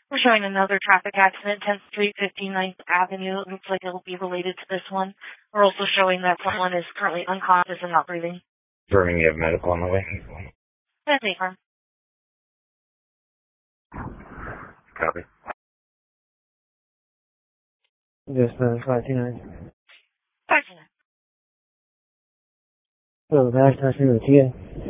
We're showing another traffic accident, 10th Street, 59th Avenue. It looks like it'll be related to this one. We're also showing that someone is currently unconscious and not breathing. Confirming you have medical on the way. That's a firm. Copy. Yes, 529. 529. So, the accident with you.